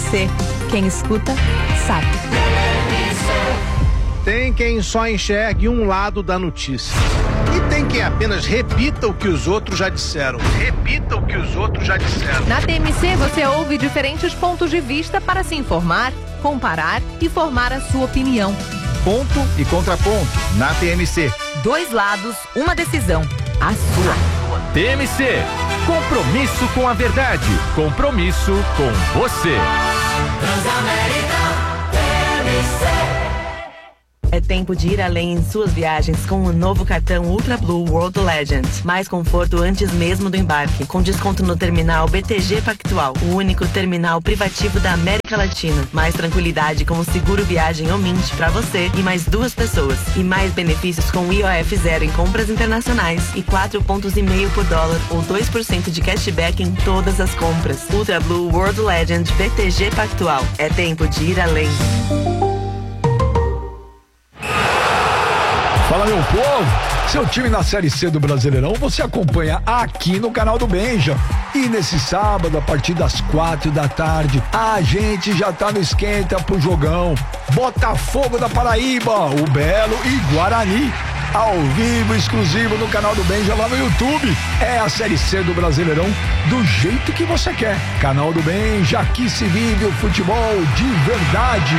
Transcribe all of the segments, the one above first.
TMC. Quem escuta, sabe. Tem quem só enxergue um lado da notícia. E tem quem apenas repita o que os outros já disseram. Na TMC você ouve diferentes pontos de vista para se informar, comparar e formar a sua opinião. Ponto e contraponto na TMC. 2 lados, uma decisão. A sua. TMC. Compromisso com a verdade. Compromisso com você. Transamérica TMC. É tempo de ir além em suas viagens com o novo cartão Ultra Blue World Legend. Mais conforto antes mesmo do embarque, com desconto no terminal BTG Pactual, o único terminal privativo da América Latina. Mais tranquilidade com o seguro viagem Omint para você e mais 2 pessoas. E mais benefícios com IOF zero em compras internacionais e 4,5 pontos por dólar ou 2% de cashback em todas as compras. Ultra Blue World Legend BTG Pactual. É tempo de ir além. Fala, meu povo, seu time na Série C do Brasileirão você acompanha aqui no canal do Benja. E nesse sábado, a partir das 4 da tarde, a gente já tá no esquenta pro jogão. Botafogo da Paraíba, o Belo e Guarani. Ao vivo, exclusivo no canal do Benja lá no YouTube. É a Série C do Brasileirão do jeito que você quer. Canal do Benja, aqui se vive o futebol de verdade.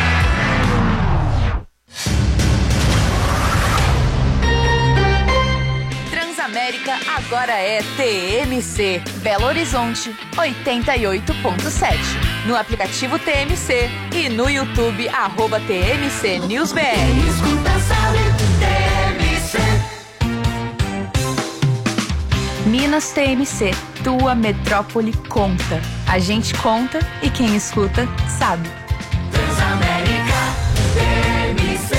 América agora é TMC. Belo Horizonte 88.7. No aplicativo TMC e no YouTube @TMC News BR. Escuta, sabe, TMC. Minas TMC, tua metrópole conta. A gente conta e quem escuta sabe. Transamérica TMC.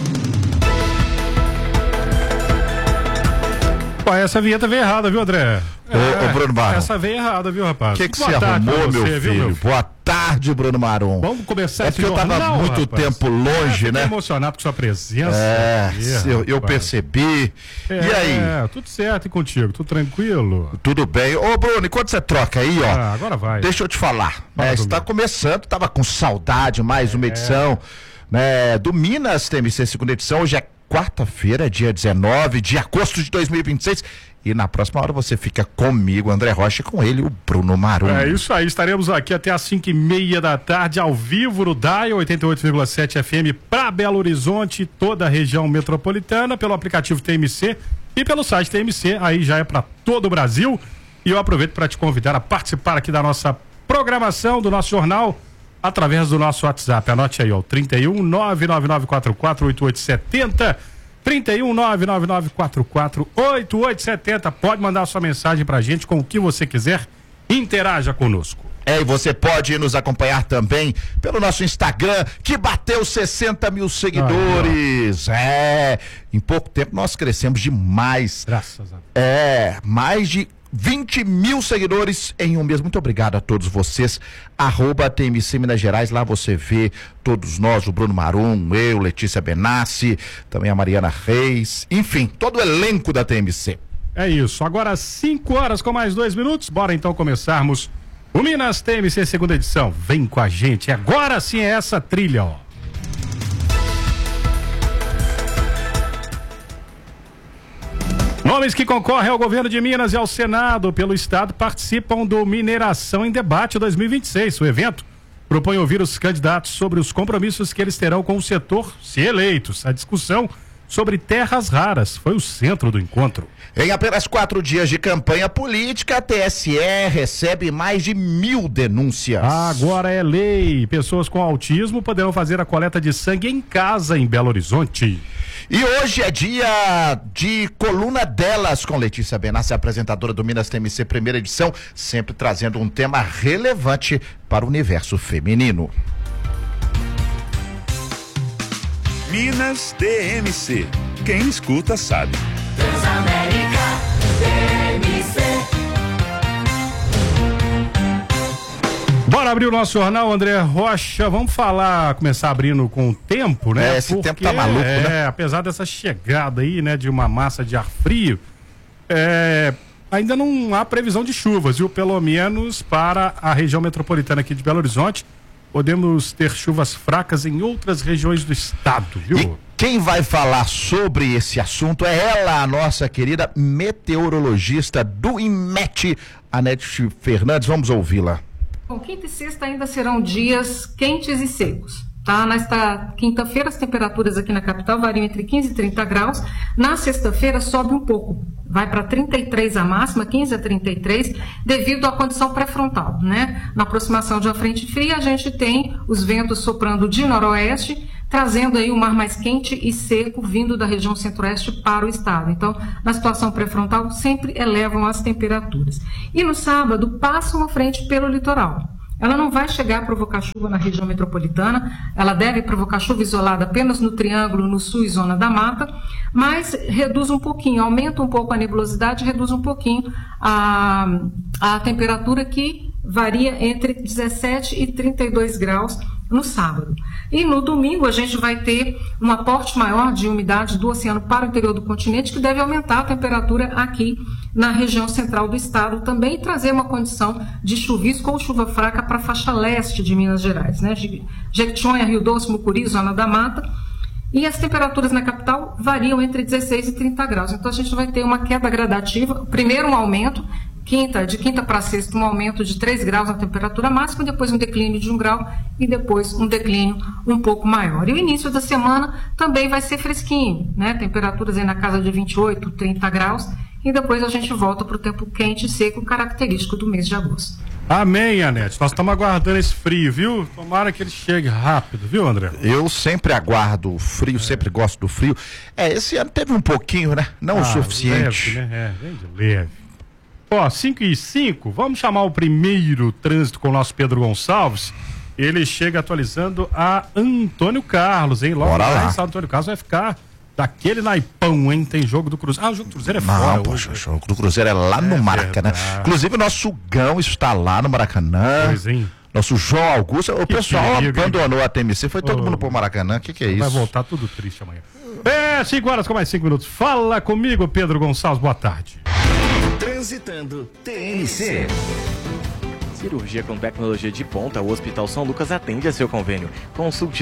Essa vinheta veio errada, viu, André? Ô, Bruno Marum. Essa veio errada, viu, rapaz? O que você arrumou, meu filho? Boa tarde, Bruno Marum. Vamos começar esse jornal. É porque eu tava muito tempo longe, né? Emocionado com sua presença. Eu percebi. E aí? Tudo certo e contigo? Tudo tranquilo? Tudo bem. Ô, Bruno, enquanto você troca aí, ó. Agora vai. Deixa eu te falar. Está começando, tava com saudade, mais uma edição, né, do Minas TMC, segunda edição. Hoje é quarta-feira, dia 19 de agosto de 2026. E na próxima hora você fica comigo, André Rocha, e com ele, o Bruno Marum. É isso aí, estaremos aqui até às 5:30 da tarde, ao vivo no DAI 88,7 FM para Belo Horizonte, toda a região metropolitana, pelo aplicativo TMC e pelo site TMC, aí já é para todo o Brasil. E eu aproveito para te convidar a participar aqui da nossa programação, do nosso jornal, através do nosso WhatsApp. Anote aí, ó, 31 99944 8870, 31 99944 8870. Pode mandar sua mensagem pra gente com o que você quiser. Interaja conosco. E você pode nos acompanhar também pelo nosso Instagram, que bateu 60 mil seguidores. Em pouco tempo nós crescemos demais. Graças a Deus. Mais de 20 mil seguidores em um mês. Muito obrigado a todos vocês. @TMC Minas Gerais, lá você vê todos nós, o Bruno Marum, eu, Letícia Benassi, também a Mariana Reis, enfim, todo o elenco da TMC. É isso, agora 5 horas com mais 2 minutos, bora então começarmos o Minas TMC segunda edição. Vem com a gente, agora sim é essa trilha, ó. Nomes que concorrem ao governo de Minas e ao Senado pelo Estado participam do Mineração em Debate 2026. O evento propõe ouvir os candidatos sobre os compromissos que eles terão com o setor, se eleitos. A discussão sobre terras raras foi o centro do encontro. Em apenas 4 dias de campanha política, a TSE recebe mais de 1000 denúncias. Agora é lei. Pessoas com autismo poderão fazer a coleta de sangue em casa em Belo Horizonte. E hoje é dia de Coluna Delas com Letícia Benassi, apresentadora do Minas TMC primeira edição, sempre trazendo um tema relevante para o universo feminino. Minas TMC. Quem escuta sabe. Transamérica TMC. Bora abrir o nosso jornal, André Rocha. Vamos começar abrindo com o tempo, né? Esse tempo tá maluco, né? Apesar dessa chegada aí, né, de uma massa de ar frio, ainda não há previsão de chuvas, viu? Pelo menos para a região metropolitana aqui de Belo Horizonte. Podemos ter chuvas fracas em outras regiões do estado, viu? E quem vai falar sobre esse assunto é ela, a nossa querida meteorologista do IMET, Anete Fernandes. Vamos ouvi-la. Bom, quinta e sexta ainda serão dias quentes e secos. Tá? Nesta quinta-feira, as temperaturas aqui na capital variam entre 15 e 30 graus. Na sexta-feira, sobe um pouco. Vai para 33 a máxima, 15 a 33, devido à condição pré-frontal, né? Na aproximação de uma frente fria, a gente tem os ventos soprando de noroeste, trazendo aí o mar mais quente e seco vindo da região centro-oeste para o estado. Então, na situação pré-frontal, sempre elevam as temperaturas. E no sábado, passa uma frente pelo litoral. Ela não vai chegar a provocar chuva na região metropolitana, ela deve provocar chuva isolada apenas no Triângulo, no sul e zona da mata, mas reduz um pouquinho, aumenta um pouco a nebulosidade, reduz um pouquinho a temperatura, que varia entre 17 e 32 graus no sábado. E no domingo a gente vai ter um aporte maior de umidade do oceano para o interior do continente, que deve aumentar a temperatura aqui na região central do estado, também e trazer uma condição de chuvisco ou chuva fraca para a faixa leste de Minas Gerais, né? Jequitinhonha, Rio Doce, Mucuri, zona da mata. E as temperaturas na capital variam entre 16 e 30 graus. Então a gente vai ter uma queda gradativa, primeiro um aumento, de quinta para sexta, um aumento de 3 graus na temperatura máxima, depois um declínio de 1 grau e depois um declínio um pouco maior. E o início da semana também vai ser fresquinho, né? Temperaturas aí na casa de 28, 30 graus, e depois a gente volta para o tempo quente e seco, característico do mês de agosto. Amém, Anete. Nós estamos aguardando esse frio, viu? Tomara que ele chegue rápido, viu, André? Eu sempre aguardo o frio, sempre gosto do frio. Esse ano teve um pouquinho, né? Não o suficiente. Leve, né? Bem de leve. Ó, 5h05, vamos chamar o primeiro trânsito com o nosso Pedro Gonçalves. Ele chega atualizando a Antônio Carlos, hein? Logo mais, Antônio Carlos vai ficar daquele naipão, hein? Tem jogo do Cruzeiro. O jogo do Cruzeiro é fora. Não, poxa, o jogo do Cruzeiro é lá no Maracanã. Verdade. Inclusive, o nosso Gão está lá no Maracanã. Pois, hein? Nosso João Augusto. O pessoal abandonou a TMC, foi todo mundo pro Maracanã. O que é isso? Vai voltar tudo triste amanhã. 5 horas com mais 5 minutos. Fala comigo, Pedro Gonçalves. Boa tarde. Transitando TMC. Cirurgia com tecnologia de ponta, o Hospital São Lucas atende a seu convênio. Consulte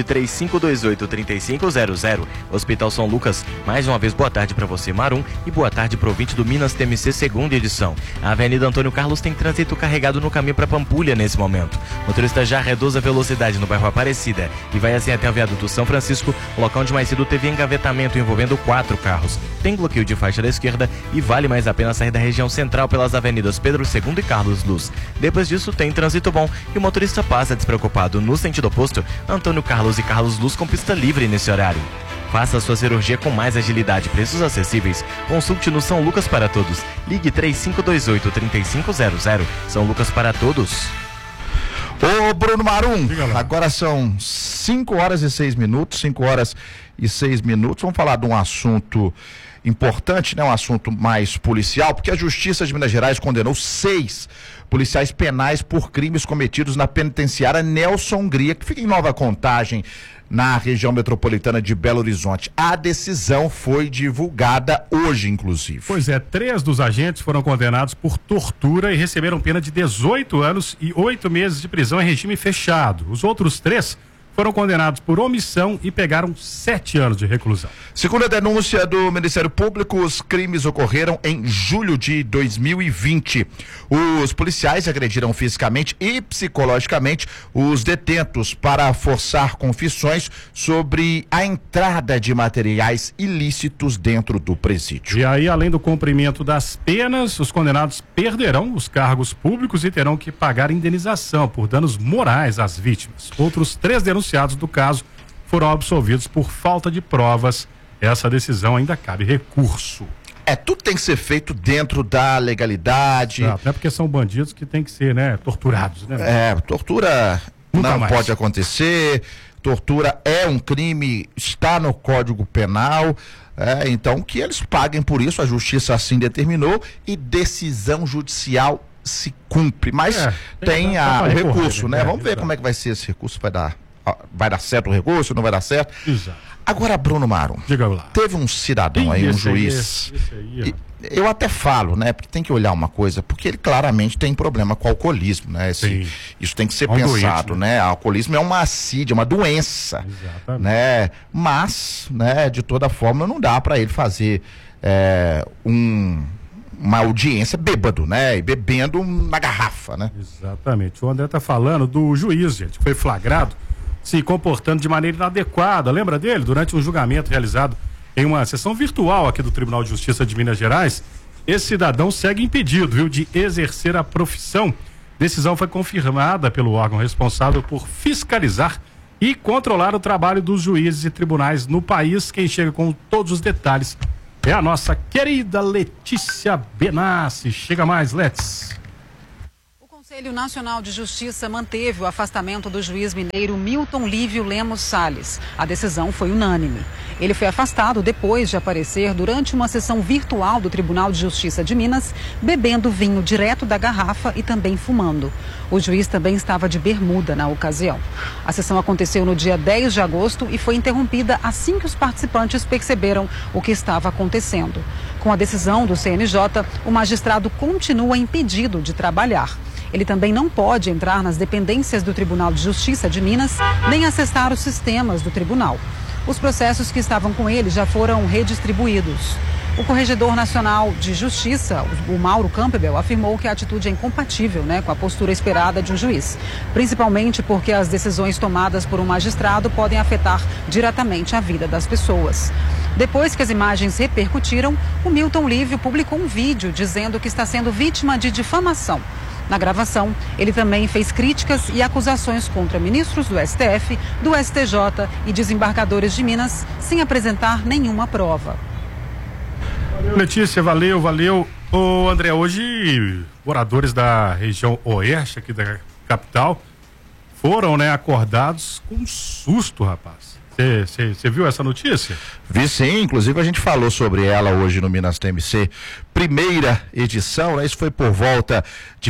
3528-3500. Hospital São Lucas, mais uma vez boa tarde para você, Marum, e boa tarde pro ouvinte do Minas TMC segunda edição. A Avenida Antônio Carlos tem trânsito carregado no caminho para Pampulha nesse momento. O motorista já reduz a velocidade no bairro Aparecida e vai assim até o viaduto São Francisco, local onde mais cedo teve engavetamento envolvendo 4 carros. Tem bloqueio de faixa da esquerda e vale mais a pena sair da região central pelas avenidas Pedro II e Carlos Luz. Depois disso tem trânsito bom e o motorista passa despreocupado. No sentido oposto, Antônio Carlos e Carlos Luz com pista livre nesse horário. Faça a sua cirurgia com mais agilidade e preços acessíveis. Consulte no São Lucas para Todos. Ligue 3528-3500. São Lucas para Todos. Ô Bruno Marum, agora são 5 horas e 6 minutos, 5 horas e 6 minutos. Vamos falar de um assunto importante, né? Um assunto mais policial, porque a Justiça de Minas Gerais condenou 6 policiais penais por crimes cometidos na penitenciária Nelson Hungria, que fica em Nova Contagem, na região metropolitana de Belo Horizonte. A decisão foi divulgada hoje, inclusive. Pois é, 3 dos agentes foram condenados por tortura e receberam pena de 18 anos e 8 meses de prisão em regime fechado. Os outros 3 foram condenados por omissão e pegaram 7 anos de reclusão. Segundo a denúncia do Ministério Público, os crimes ocorreram em julho de 2020. Os policiais agrediram fisicamente e psicologicamente os detentos para forçar confissões sobre a entrada de materiais ilícitos dentro do presídio. E aí, além do cumprimento das penas, os condenados perderão os cargos públicos e terão que pagar indenização por danos morais às vítimas. Outros 3 denunciados do caso foram absolvidos por falta de provas. Essa decisão ainda cabe recurso. Tudo tem que ser feito dentro da legalidade. Até porque são bandidos que tem que ser, né, torturados, né? Tortura não pode acontecer. Tortura é um crime, está no Código Penal. Então que eles paguem por isso, a justiça assim determinou e decisão judicial se cumpre. Mas tem o recurso, né? Vamos ver como é que vai ser esse recurso, vai dar certo o recurso, não vai dar certo? Exato. Agora, Bruno Marum, diga lá. Teve um cidadão aí, um juiz. Eu até falo, né? Porque tem que olhar uma coisa, porque ele claramente tem problema com o alcoolismo, né? Isso tem que ser pensado, doente, né? O alcoolismo é uma assídia, uma doença, né? Mas, né, de toda forma, não dá para ele fazer uma audiência bêbado, né? E bebendo na garrafa, né? Exatamente. O André tá falando do juiz, gente, que foi flagrado se comportando de maneira inadequada. Lembra dele? Durante um julgamento realizado em uma sessão virtual aqui do Tribunal de Justiça de Minas Gerais, esse cidadão segue impedido, viu, de exercer a profissão. Decisão foi confirmada pelo órgão responsável por fiscalizar e controlar o trabalho dos juízes e tribunais no país. Quem chega com todos os detalhes é a nossa querida Letícia Benassi. Chega mais, Let's. O Conselho Nacional de Justiça manteve o afastamento do juiz mineiro Milton Lívio Lemos Salles. A decisão foi unânime. Ele foi afastado depois de aparecer durante uma sessão virtual do Tribunal de Justiça de Minas, bebendo vinho direto da garrafa e também fumando. O juiz também estava de bermuda na ocasião. A sessão aconteceu no dia 10 de agosto e foi interrompida assim que os participantes perceberam o que estava acontecendo. Com a decisão do CNJ, o magistrado continua impedido de trabalhar. Ele também não pode entrar nas dependências do Tribunal de Justiça de Minas, nem acessar os sistemas do tribunal. Os processos que estavam com ele já foram redistribuídos. O Corregedor Nacional de Justiça, o Mauro Campbell, afirmou que a atitude é incompatível, com a postura esperada de um juiz, principalmente porque as decisões tomadas por um magistrado podem afetar diretamente a vida das pessoas. Depois que as imagens repercutiram, o Milton Lívio publicou um vídeo dizendo que está sendo vítima de difamação. Na gravação, ele também fez críticas e acusações contra ministros do STF, do STJ e desembargadores de Minas, sem apresentar nenhuma prova. Valeu, Letícia, valeu. Ô, André, hoje moradores da região oeste aqui da capital foram, acordados com um susto, rapaz. Você viu essa notícia? Vi sim, inclusive a gente falou sobre ela hoje no Minas TMC, primeira edição, isso foi por volta de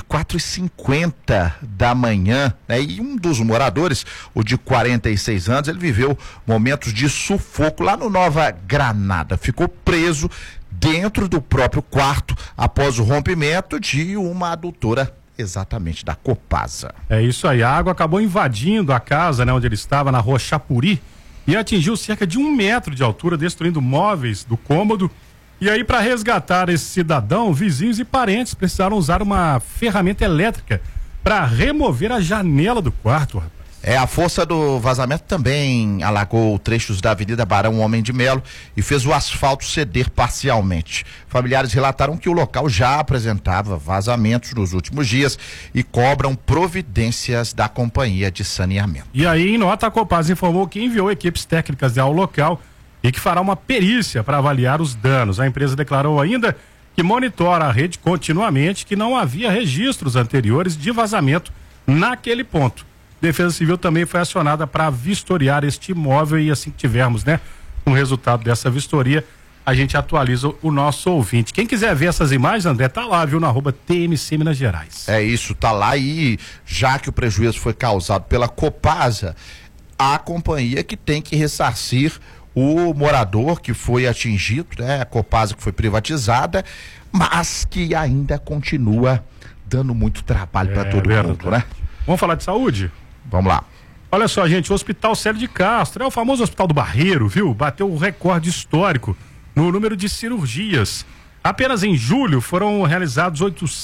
4h50 da manhã, e um dos moradores, o de 46 anos, ele viveu momentos de sufoco lá no Nova Granada, ficou preso dentro do próprio quarto após o rompimento de uma adutora exatamente da Copasa. É isso aí, a água acabou invadindo a casa, onde ele estava, na Rua Chapuri, e atingiu cerca de 1 metro de altura, destruindo móveis do cômodo. E aí, para resgatar esse cidadão, vizinhos e parentes precisaram usar uma ferramenta elétrica para remover a janela do quarto, rapaz. A força do vazamento também alagou trechos da Avenida Barão Homem de Melo e fez o asfalto ceder parcialmente. Familiares relataram que o local já apresentava vazamentos nos últimos dias e cobram providências da companhia de saneamento. E aí, em nota, a Copasa informou que enviou equipes técnicas ao local e que fará uma perícia para avaliar os danos. A empresa declarou ainda que monitora a rede continuamente, que não havia registros anteriores de vazamento naquele ponto. Defesa Civil também foi acionada para vistoriar este imóvel e assim que tivermos, um resultado dessa vistoria, a gente atualiza o nosso ouvinte. Quem quiser ver essas imagens, André, tá lá, viu, na @TMC Minas Gerais. É isso, tá lá, e já que o prejuízo foi causado pela Copasa, a companhia que tem que ressarcir o morador que foi atingido, a Copasa que foi privatizada, mas que ainda continua dando muito trabalho para todo mundo, Vamos falar de saúde? Vamos lá. Olha só, gente, o Hospital Célio de Castro, o famoso Hospital do Barreiro, viu? Bateu o recorde histórico no número de cirurgias. Apenas em julho foram realizados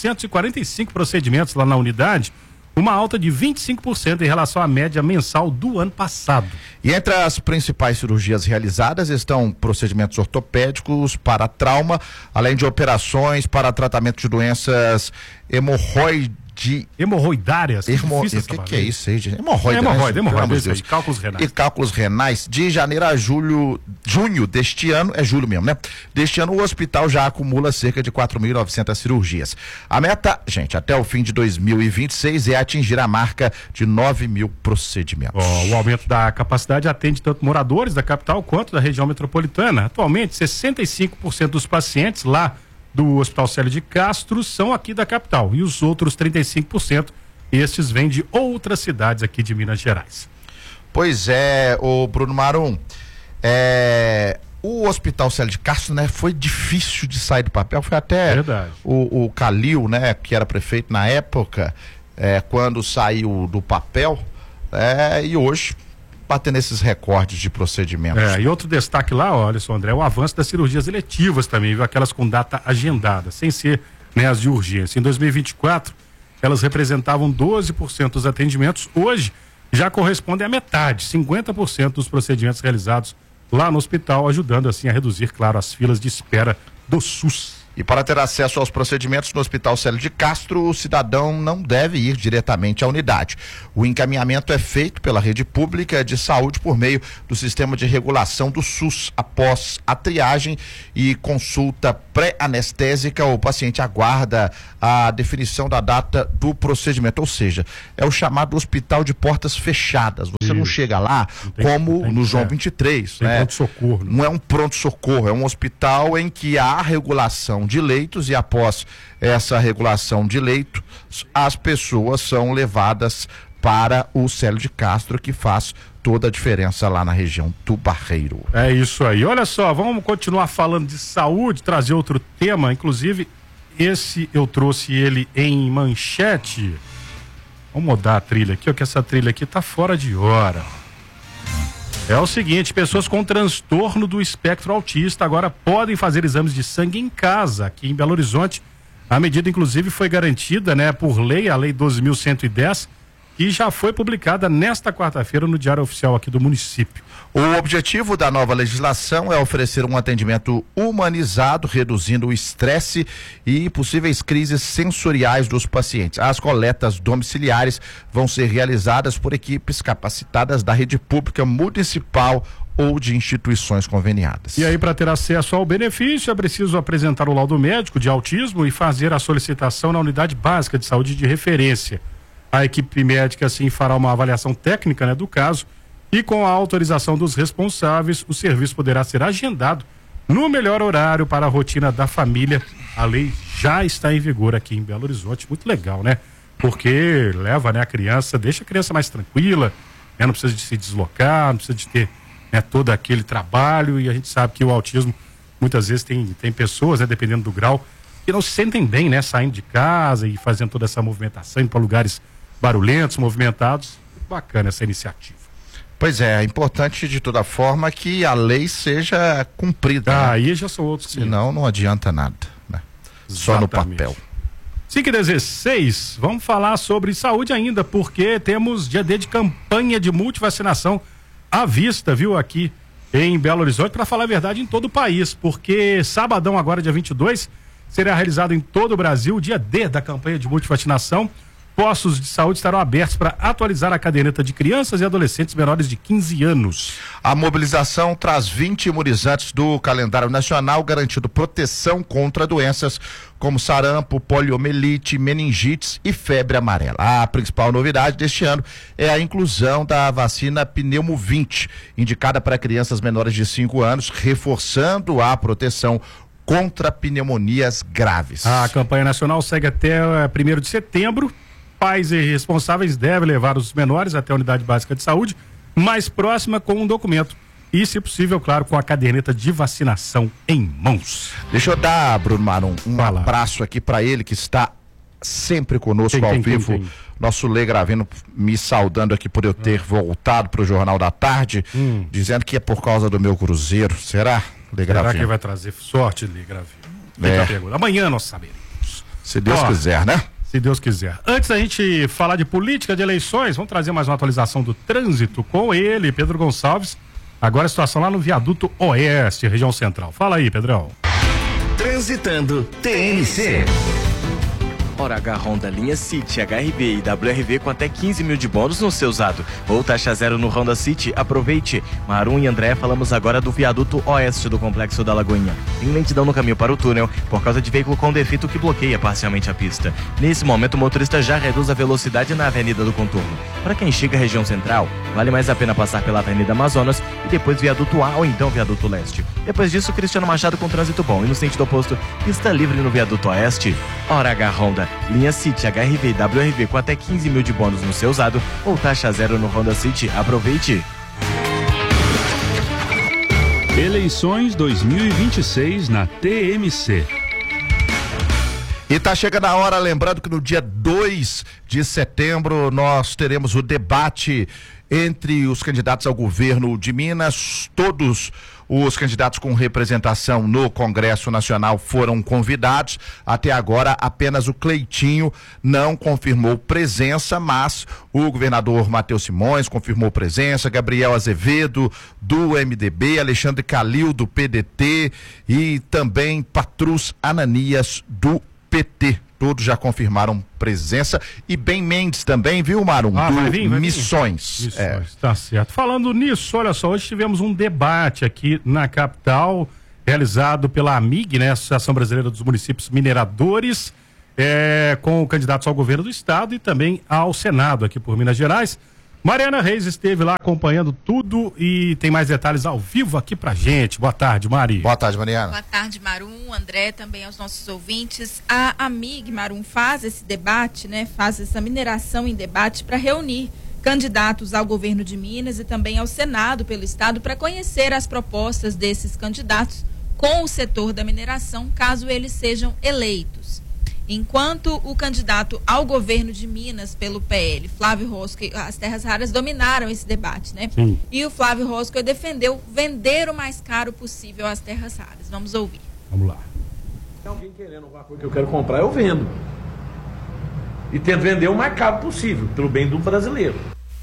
845 procedimentos lá na unidade, uma alta de 25% em relação à média mensal do ano passado. E entre as principais cirurgias realizadas estão procedimentos ortopédicos para trauma, além de operações para tratamento de doenças hemorroidárias. O que é isso aí, gente? Hemorroida, cálculos renais. E cálculos renais. De janeiro a junho deste ano, é julho mesmo, Deste ano, o hospital já acumula cerca de 4.900 cirurgias. A meta, gente, até o fim de 2026 é atingir a marca de 9.000 procedimentos. O aumento da capacidade atende tanto moradores da capital quanto da região metropolitana. Atualmente, 65% dos pacientes lá do Hospital Célio de Castro são aqui da capital e os outros 35%, estes vêm de outras cidades aqui de Minas Gerais. Pois é, o Bruno Marum, O Hospital Célio de Castro, né, foi difícil de sair do papel, foi até o Calil, né, que era prefeito na época, quando saiu do papel, e hoje batendo esses recordes de procedimentos. E outro destaque lá, olha só, André, o avanço das cirurgias eletivas também, viu? Aquelas com data agendada, sem ser, né, as de urgência. Em 2024, elas representavam 12% dos atendimentos, hoje já correspondem à metade, 50% dos procedimentos realizados lá no hospital, ajudando assim a reduzir, claro, as filas de espera do SUS. E para ter acesso aos procedimentos no Hospital Célio de Castro, o cidadão não deve ir diretamente à unidade. O encaminhamento é feito pela rede pública de saúde por meio do sistema de regulação do SUS. Após a triagem e consulta pré-anestésica, o paciente aguarda a definição da data do procedimento, ou seja, é o chamado hospital de portas fechadas. Você não chega lá como no João 23, né? Pronto-socorro. Não é um pronto-socorro, é um hospital em que há regulação de leitos e após essa regulação de leitos, as pessoas são levadas para o Célio de Castro, que faz toda a diferença lá na região do Barreiro. É isso aí. Olha só, vamos continuar falando de saúde, trazer outro tema, inclusive esse eu trouxe ele em manchete. Vamos mudar a trilha aqui, ó, que essa trilha aqui tá fora de hora. É o seguinte, pessoas com transtorno do espectro autista agora podem fazer exames de sangue em casa, aqui em Belo Horizonte. A medida, inclusive, foi garantida, né, por lei, a Lei 12.110, que já foi publicada nesta quarta-feira no Diário Oficial aqui do município. O objetivo da nova legislação é oferecer um atendimento humanizado, reduzindo o estresse e possíveis crises sensoriais dos pacientes. As coletas domiciliares vão ser realizadas por equipes capacitadas da rede pública municipal ou de instituições conveniadas. E aí, para ter acesso ao benefício, é preciso apresentar o laudo médico de autismo e fazer a solicitação na unidade básica de saúde de referência. A equipe médica, assim, fará uma avaliação técnica, né, do caso, e com a autorização dos responsáveis, o serviço poderá ser agendado no melhor horário para a rotina da família. A lei já está em vigor aqui em Belo Horizonte. Muito legal, né? Porque leva, né, a criança, deixa a criança mais tranquila, né? Não precisa de se deslocar, não precisa de ter, né, todo aquele trabalho, e a gente sabe que o autismo muitas vezes tem pessoas, né, dependendo do grau, que não se sentem bem, né, saindo de casa e fazendo toda essa movimentação, indo para lugares barulhentos, movimentados. Bacana essa iniciativa. Pois é importante de toda forma que a lei seja cumprida. Aí já são outros. Senão não adianta nada, né? Só no papel. 5h16, vamos falar sobre saúde ainda, porque temos dia D de campanha de multivacinação à vista, viu, aqui em Belo Horizonte, para falar a verdade, em todo o país, porque sabadão agora, dia 22, será realizado em todo o Brasil o dia D da campanha de multivacinação. Postos de saúde estarão abertos para atualizar a caderneta de crianças e adolescentes menores de 15 anos. A mobilização traz 20 imunizantes do calendário nacional, garantindo proteção contra doenças como sarampo, poliomielite, meningites e febre amarela. A principal novidade deste ano é a inclusão da vacina Pneumo 20, indicada para crianças menores de 5 anos, reforçando a proteção contra pneumonias graves. A campanha nacional segue até 1º de setembro. Pais e responsáveis devem levar os menores até a unidade básica de saúde mais próxima com um documento e, se possível, claro, com a caderneta de vacinação em mãos. Deixa eu dar, Bruno Marum, abraço aqui para ele que está sempre conosco ao vivo. Nosso Lê Gravino me saudando aqui por eu ter voltado para o Jornal da Tarde, dizendo que é por causa do meu Cruzeiro. Será, Lê Gravino? Será que vai trazer sorte, Lê Gravino? Amanhã nós saberemos. Se Deus quiser, né? Se Deus quiser. Antes da gente falar de política de eleições, vamos trazer mais uma atualização do trânsito com ele, Pedro Gonçalves. Agora a situação lá no Viaduto Oeste, região central. Fala aí, Pedrão. Transitando TNC. Hora H Honda, linha City, HRV e WRV com até 15 mil de bônus no seu usado. Ou taxa zero no Honda City, aproveite. Marum e André, falamos agora do viaduto oeste do Complexo da Lagoinha. Tem lentidão no caminho para o túnel por causa de veículo com defeito que bloqueia parcialmente a pista. Nesse momento, o motorista já reduz a velocidade na Avenida do Contorno. Para quem chega à região central, vale mais a pena passar pela Avenida Amazonas e depois viaduto A ou então viaduto leste. Depois disso, Cristiano Machado com trânsito bom e no sentido oposto, pista livre no viaduto oeste. Hora H Honda, linha City, HRV e WRV com até 15 mil de bônus no seu usado ou taxa zero no Honda City. Aproveite! Eleições 2026 na TMC. E tá chegando a hora, lembrando que no dia 2 de setembro nós teremos o debate entre os candidatos ao governo de Minas. Todos os candidatos com representação no Congresso Nacional foram convidados. Até agora, apenas o Cleitinho não confirmou presença, mas o governador Matheus Simões confirmou presença, Gabriel Azevedo, do MDB, Alexandre Calil, do PDT e também Patrus Ananias, do PT. Todos já confirmaram presença. E Ben Mendes também, viu, Marum? Vai vir. Missões. Tá certo. Falando nisso, olha só, hoje tivemos um debate aqui na capital, realizado pela AMIG, né, Associação Brasileira dos Municípios Mineradores, com candidatos ao governo do estado e também ao Senado aqui por Minas Gerais. Mariana Reis esteve lá acompanhando tudo e tem mais detalhes ao vivo aqui pra gente. Boa tarde, Mari. Boa tarde, Mariana. Boa tarde, Marum, André, também aos nossos ouvintes. A AMIG, Marum, faz esse debate, né? Faz essa mineração em debate para reunir candidatos ao governo de Minas e também ao Senado pelo estado para conhecer as propostas desses candidatos com o setor da mineração, caso eles sejam eleitos. Enquanto o candidato ao governo de Minas pelo PL, Flávio Roscoe, as terras raras dominaram esse debate, né? Sim. E o Flávio Roscoe defendeu vender o mais caro possível as terras raras. Vamos ouvir. Vamos lá. Se alguém querendo alguma coisa que eu quero comprar, eu vendo. E tento vender o mais caro possível, pelo bem do brasileiro.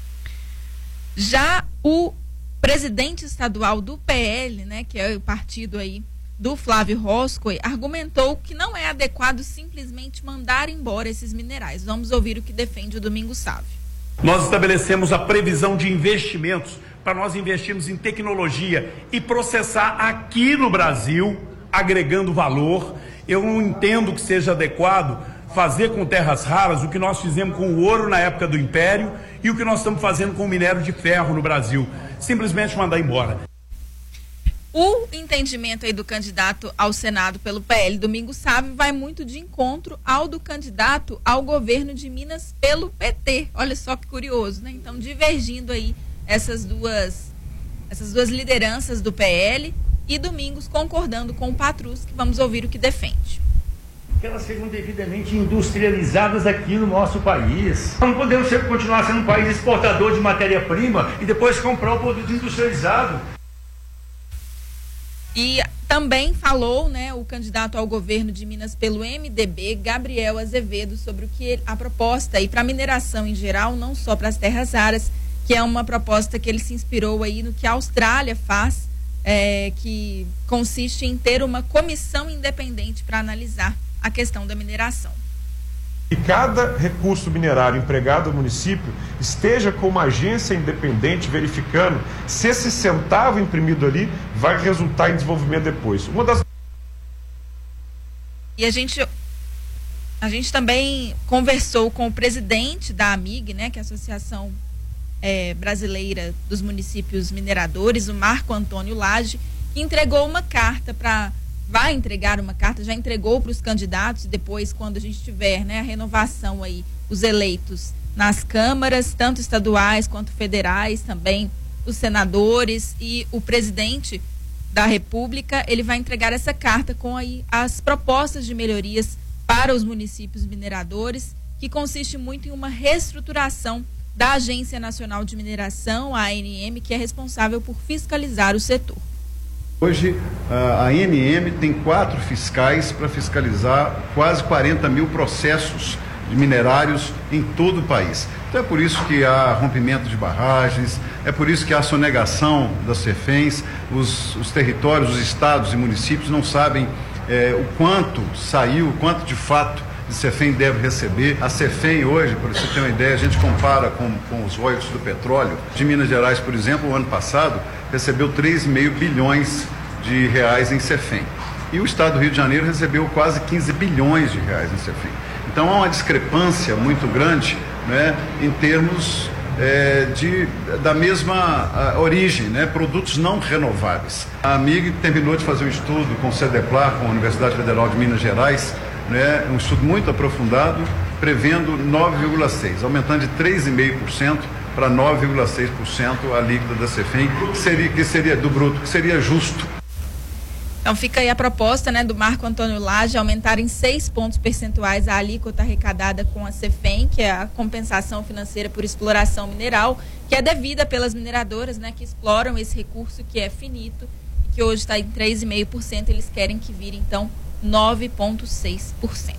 Já o presidente estadual do PL, né, que é o partido aí do Flávio Roscoe, argumentou que não é adequado simplesmente mandar embora esses minerais. Vamos ouvir o que defende o Domingos Sávio. Nós estabelecemos a previsão de investimentos para nós investirmos em tecnologia e processar aqui no Brasil, agregando valor. Eu não entendo que seja adequado fazer com terras raras o que nós fizemos com o ouro na época do Império e o que nós estamos fazendo com o minério de ferro no Brasil. Simplesmente mandar embora. O entendimento aí do candidato ao Senado pelo PL, Domingos Sávio, vai muito de encontro ao do candidato ao governo de Minas pelo PT. Olha só que curioso, né? Então, divergindo aí essas duas lideranças do PL e Domingos concordando com o Patrus, que vamos ouvir o que defende. Que elas sejam devidamente industrializadas aqui no nosso país. Não podemos continuar sendo um país exportador de matéria-prima e depois comprar o produto industrializado. E também falou, né, o candidato ao governo de Minas pelo MDB, Gabriel Azevedo, sobre o que a proposta aí para mineração em geral, não só para as terras raras, que é uma proposta que ele se inspirou aí no que a Austrália faz, que consiste em ter uma comissão independente para analisar a questão da mineração. E cada recurso minerário empregado no município esteja com uma agência independente verificando se esse centavo imprimido ali vai resultar em desenvolvimento depois. E a gente também conversou com o presidente da AMIG, né, que é a Associação Brasileira dos Municípios Mineradores, o Marco Antônio Lage, que entregou uma carta vai entregar uma carta, já entregou para os candidatos, e depois, quando a gente tiver, né, a renovação aí, os eleitos nas câmaras, tanto estaduais quanto federais, também os senadores e o presidente da República, ele vai entregar essa carta com aí as propostas de melhorias para os municípios mineradores, que consiste muito em uma reestruturação da Agência Nacional de Mineração, a ANM, que é responsável por fiscalizar o setor. Hoje, a ANM tem 4 fiscais para fiscalizar quase 40 mil processos de minerários em todo o país. Então é por isso que há rompimento de barragens, é por isso que há sonegação das CEFEMs, os territórios, os estados e municípios não sabem o quanto saiu, o quanto de fato de CEFEM deve receber. A CEFEM hoje, para você ter uma ideia, a gente compara com os royalties do petróleo. De Minas Gerais, por exemplo, o ano passado recebeu 3,5 bilhões de reais em CEFEM. E o estado do Rio de Janeiro recebeu quase 15 bilhões de reais em CEFEM. Então há uma discrepância muito grande, né, em termos da mesma origem, né, produtos não renováveis. A AMIG terminou de fazer um estudo com o CEDEPLAR, com a Universidade Federal de Minas Gerais, né, um estudo muito aprofundado, prevendo 9,6%, aumentando de 3,5% para 9,6% a líquida da CEFEM, que seria do bruto, que seria justo. Então fica aí a proposta, né, do Marco Antônio Lage, aumentar em 6 pontos percentuais a alíquota arrecadada com a CEFEM, que é a compensação financeira por exploração mineral, que é devida pelas mineradoras, né, que exploram esse recurso que é finito e que hoje está em 3,5%, eles querem que vire então 9,6%.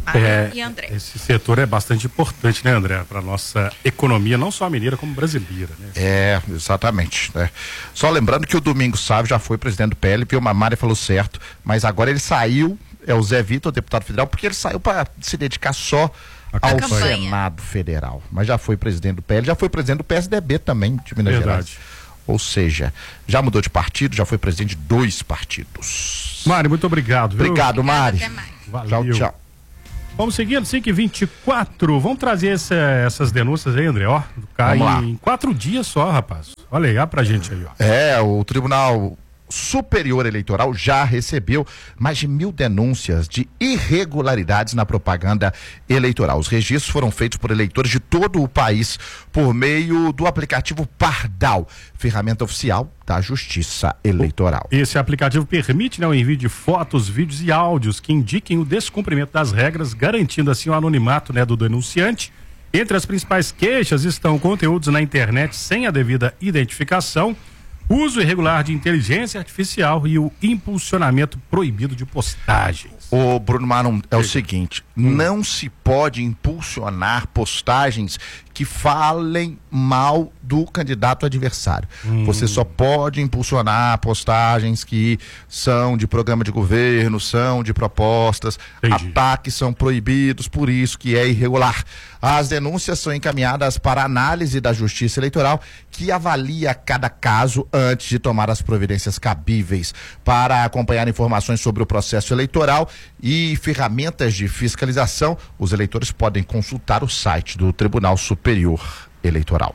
E André. Esse setor é bastante importante, né, André, para nossa economia, não só mineira como brasileira, né? Exatamente, né? Só lembrando que o Domingos Sávio já foi presidente do PL, viu, a Mari falou certo, mas agora ele saiu, é o Zé Vitor, deputado federal, porque ele saiu para se dedicar só ao Senado Federal, mas já foi presidente do PL, já foi presidente do PSDB também, de Minas Gerais. Ou seja, já mudou de partido, já foi presidente de 2 partidos. Mari, muito obrigado. Viu? Obrigado, Mari. Até mais. Valeu. Tchau. Vamos seguindo, 5h24. Vamos trazer essas denúncias aí, André. Ó, cai em 4 dias só, rapaz. Olha aí, olha pra gente aí, ó. O Tribunal Superior Eleitoral já recebeu mais de 1.000 denúncias de irregularidades na propaganda eleitoral. Os registros foram feitos por eleitores de todo o país por meio do aplicativo Pardal, ferramenta oficial da Justiça Eleitoral. Esse aplicativo permite, né, o envio de fotos, vídeos e áudios que indiquem o descumprimento das regras, garantindo assim o anonimato, né, do denunciante. Entre as principais queixas estão conteúdos na internet sem a devida identificação, uso irregular de inteligência artificial e o impulsionamento proibido de postagens. O Bruno Marum, é o seguinte, não se pode impulsionar postagens que falem mal do candidato adversário. Você só pode impulsionar postagens que são de programa de governo, são de propostas. Ataques são proibidos, por isso que é irregular. As denúncias são encaminhadas para análise da Justiça Eleitoral, que avalia cada caso antes de tomar as providências cabíveis. Para acompanhar informações sobre o processo eleitoral e ferramentas de fiscalização, os eleitores podem consultar o site do Tribunal Superior Eleitoral.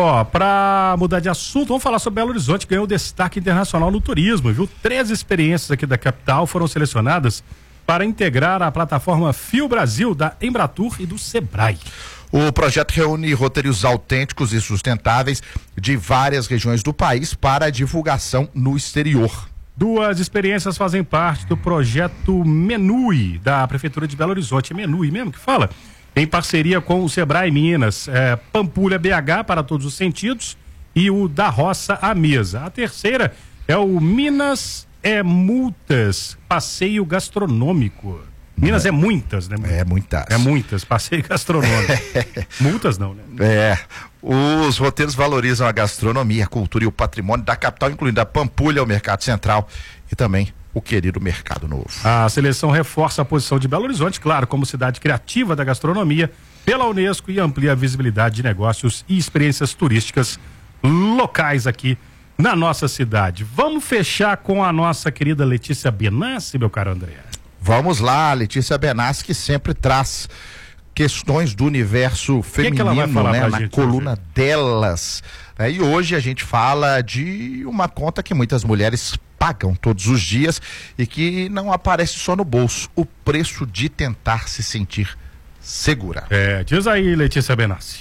Para mudar de assunto, vamos falar sobre Belo Horizonte, ganhou destaque internacional no turismo, viu? 3 experiências aqui da capital foram selecionadas para integrar a plataforma Fio Brasil da Embratur e do Sebrae. O projeto reúne roteiros autênticos e sustentáveis de várias regiões do país para divulgação no exterior. 2 experiências fazem parte do projeto Menui, da Prefeitura de Belo Horizonte. É Menui mesmo que fala? Em parceria com o Sebrae Minas, Pampulha BH para todos os sentidos e o Da Roça à Mesa. A terceira é o Minas Multas, passeio gastronômico. Minas é muitas, né? Muitas, passeio gastronômico. Multas não, né? Os roteiros valorizam a gastronomia, a cultura e o patrimônio da capital, incluindo a Pampulha, o Mercado Central e também o querido Mercado Novo. A seleção reforça a posição de Belo Horizonte, claro, como cidade criativa da gastronomia, pela Unesco e amplia a visibilidade de negócios e experiências turísticas locais aqui na nossa cidade. Vamos fechar com a nossa querida Letícia Benassi, meu caro André. Vamos lá, Letícia Benassi, que sempre traz questões do universo feminino, ela vai falar pra na gente coluna hoje? delas. E hoje a gente fala de uma conta que muitas mulheres pagam todos os dias e que não aparece só no bolso: o preço de tentar se sentir segura. Diz aí, Letícia Benassi.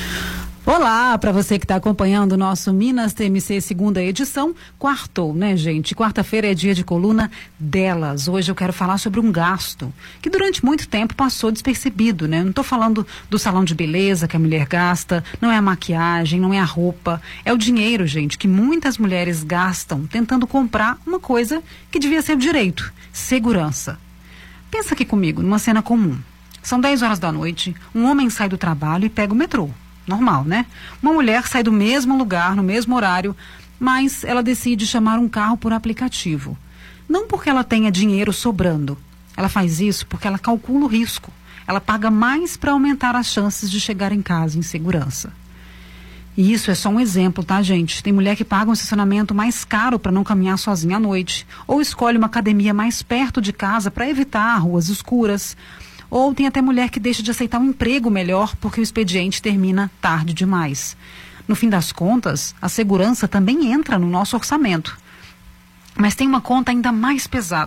Olá, para você que está acompanhando o nosso Minas TMC segunda edição. Quartou, né, gente? Quarta-feira é dia de coluna delas. Hoje eu quero falar sobre um gasto que durante muito tempo passou despercebido, né? Não estou falando do salão de beleza que a mulher gasta, não é a maquiagem, não é a roupa, é o dinheiro, gente, que muitas mulheres gastam tentando comprar uma coisa que devia ser o direito: segurança. Pensa aqui comigo, numa cena comum. São 10 horas da noite, um homem sai do trabalho e pega o metrô. Normal, né? Uma mulher sai do mesmo lugar, no mesmo horário, mas ela decide chamar um carro por aplicativo. Não porque ela tenha dinheiro sobrando. Ela faz isso porque ela calcula o risco. Ela paga mais para aumentar as chances de chegar em casa em segurança. E isso é só um exemplo, tá, gente? Tem mulher que paga um estacionamento mais caro para não caminhar sozinha à noite, ou escolhe uma academia mais perto de casa para evitar ruas escuras. Ou tem até mulher que deixa de aceitar um emprego melhor porque o expediente termina tarde demais. No fim das contas, a segurança também entra no nosso orçamento. Mas tem uma conta ainda mais pesada,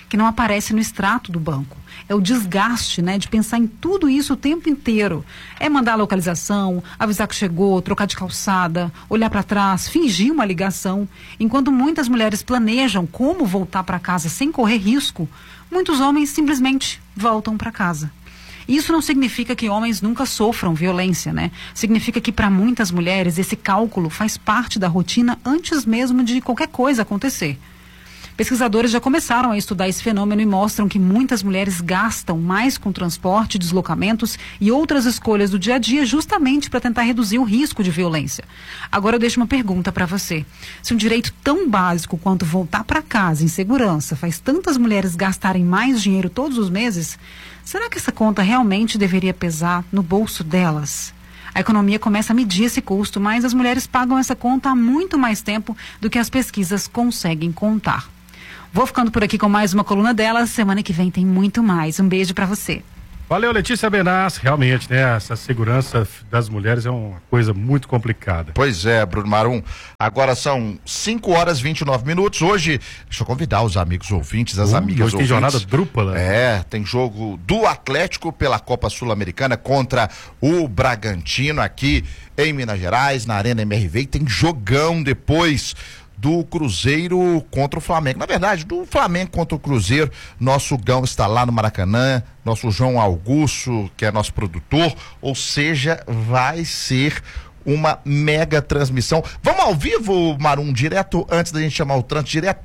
que não aparece no extrato do banco. É o desgaste, né, de pensar em tudo isso o tempo inteiro. É mandar a localização, avisar que chegou, trocar de calçada, olhar para trás, fingir uma ligação. Enquanto muitas mulheres planejam como voltar para casa sem correr risco, muitos homens simplesmente voltam para casa. Isso não significa que homens nunca sofram violência, né? Significa que para muitas mulheres esse cálculo faz parte da rotina antes mesmo de qualquer coisa acontecer. Pesquisadores já começaram a estudar esse fenômeno e mostram que muitas mulheres gastam mais com transporte, deslocamentos e outras escolhas do dia a dia justamente para tentar reduzir o risco de violência. Agora eu deixo uma pergunta para você. Se um direito tão básico quanto voltar para casa em segurança faz tantas mulheres gastarem mais dinheiro todos os meses, será que essa conta realmente deveria pesar no bolso delas? A economia começa a medir esse custo, mas as mulheres pagam essa conta há muito mais tempo do que as pesquisas conseguem contar. Vou ficando por aqui com mais uma coluna dela. Semana que vem tem muito mais. Um beijo pra você. Valeu, Letícia Benassi. Realmente, né? Essa segurança das mulheres é uma coisa muito complicada. Pois é, Bruno Marum. Agora são 5 horas e 29 minutos. Hoje, deixa eu convidar os amigos ouvintes, as amigas hoje ouvintes. Tem jornada dupla. É, tem jogo do Atlético pela Copa Sul-Americana contra o Bragantino aqui em Minas Gerais, na Arena MRV. E tem jogão depois do Cruzeiro contra o Flamengo. Na verdade, do Flamengo contra o Cruzeiro, nosso Gão está lá no Maracanã, nosso João Augusto, que é nosso produtor, ou seja, vai ser uma mega transmissão. Vamos ao vivo, Marum, direto, antes da gente chamar o trânsito, direto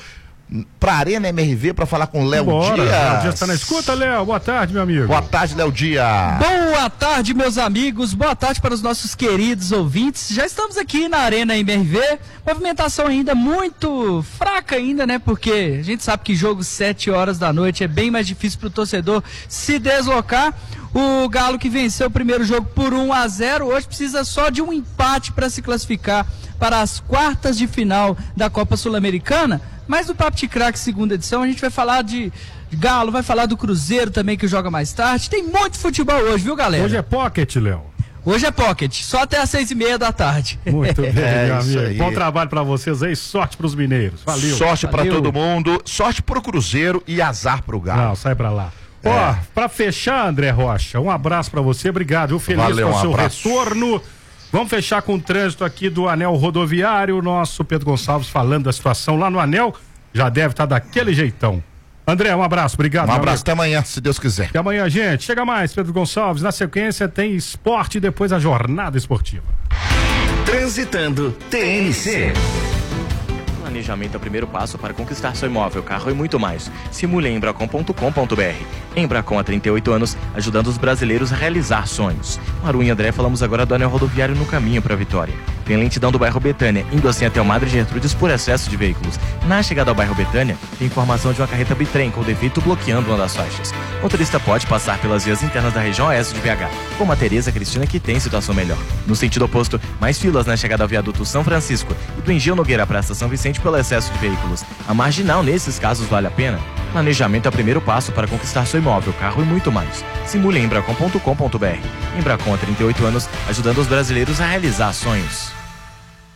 pra Arena MRV para falar com o Léo Dias. Léo Dias tá na escuta, Léo. Boa tarde, meu amigo. Boa tarde, Léo Dias. Boa tarde, meus amigos. Boa tarde para os nossos queridos ouvintes. Já estamos aqui na Arena MRV. Movimentação ainda muito fraca ainda, né? Porque a gente sabe que jogo 7 horas da noite é bem mais difícil para o torcedor se deslocar. O Galo, que venceu o primeiro jogo por 1-0, hoje precisa só de um empate para se classificar para as quartas de final da Copa Sul-Americana. Mas no Papo de Craque, segunda edição, a gente vai falar de Galo, vai falar do Cruzeiro também, que joga mais tarde. Tem muito futebol hoje, viu, galera? Hoje é pocket, Léo. Hoje é pocket, só até às 6:30 da tarde. Muito bem, meu amigo. Bom trabalho pra vocês aí, sorte pros mineiros. Valeu. Sorte pra todo mundo, sorte pro Cruzeiro e azar pro Galo. Não, sai pra lá. Ó, pra fechar, André Rocha, um abraço pra você, obrigado, eu feliz Valeu, com o seu abraço. retorno. Vamos fechar com o trânsito aqui do Anel Rodoviário, o nosso Pedro Gonçalves falando da situação lá no Anel, já deve estar daquele jeitão. André, um abraço, obrigado. Um abraço, até amanhã, se Deus quiser. Até amanhã, gente. Chega mais, Pedro Gonçalves. Na sequência tem esporte e depois a jornada esportiva. Transitando TNC. Planejamento é o primeiro passo para conquistar seu imóvel, carro e muito mais. Simule em Embracon.com.br. Embracon há 38 anos, ajudando os brasileiros a realizar sonhos. Marum e André, falamos agora do Anel Rodoviário no caminho para a Vitória. Tem lentidão do bairro Betânia, indo assim até o Madre Gertrudes por excesso de veículos. Na chegada ao bairro Betânia, tem informação de uma carreta bitrem com defeito bloqueando uma das faixas. O motorista pode passar pelas vias internas da região oeste de BH, como a Tereza Cristina, que tem situação melhor. No sentido oposto, mais filas na chegada ao viaduto São Francisco e do Engenho Nogueira para a Estação Vicente pelo excesso de veículos. A marginal, nesses casos, vale a pena? Planejamento é o primeiro passo para conquistar seu imóvel, carro e muito mais. Simule em Embracon.com.br. Embracon há 38 anos, ajudando os brasileiros a realizar sonhos.